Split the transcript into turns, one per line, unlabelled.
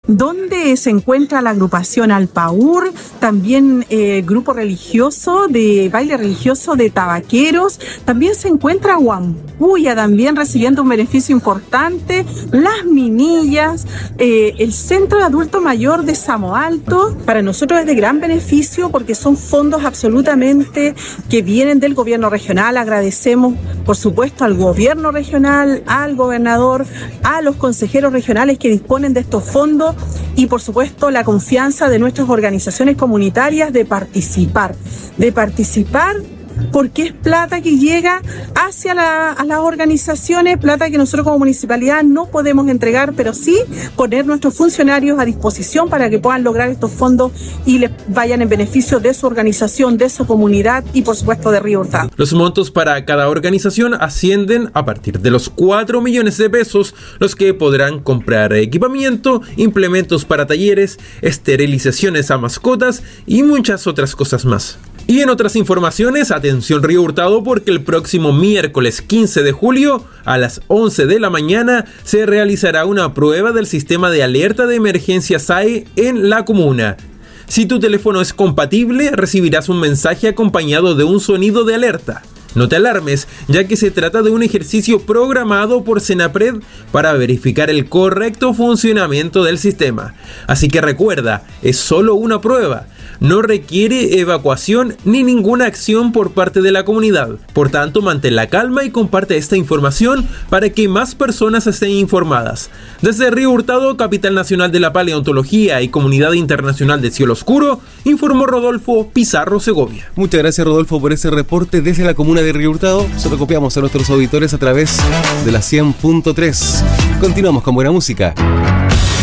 donde se encuentra la agrupación Alpaur, también grupo religioso de baile religioso de tabaqueros, también se encuentra Huampuya, también recibiendo un beneficio importante, Las Minillas, el Centro de Adulto Mayor de Samo Alto. Para nosotros es de gran beneficio porque son fondos absolutamente que vienen del gobierno regional. Agradecemos, por supuesto, al gobierno regional, al gobernador, a los consejeros regionales que disponen de estos fondos y, por supuesto, la confianza de nuestras organizaciones comunitarias de participar porque es plata que llega hacia a las organizaciones, plata que nosotros como municipalidad no podemos entregar, pero sí poner nuestros funcionarios a disposición para que puedan lograr estos fondos y les vayan en beneficio de su organización, de su comunidad y por supuesto de Río Hurtado.
Los montos para cada organización ascienden a partir de los 4 millones de pesos, los que podrán comprar equipamiento, implementos para talleres, esterilizaciones a mascotas y muchas otras cosas más. Y en otras informaciones, atención Río Hurtado, porque el próximo miércoles 15 de julio a las 11 de la mañana se realizará una prueba del sistema de alerta de emergencia SAE en la comuna. Si tu teléfono es compatible, recibirás un mensaje acompañado de un sonido de alerta. No te alarmes, ya que se trata de un ejercicio programado por Senapred para verificar el correcto funcionamiento del sistema. Así que recuerda, es solo una prueba. No requiere evacuación ni ninguna acción por parte de la comunidad. Por tanto, mantén la calma y comparte esta información para que más personas estén informadas. Desde Río Hurtado, capital nacional de la paleontología y comunidad internacional de cielo oscuro, informó Rodolfo Pizarro Segovia.
Muchas gracias, Rodolfo, por ese reporte desde la comuna de Río Hurtado. Se lo copiamos a nuestros auditores a través de la 100.3. Continuamos con buena música.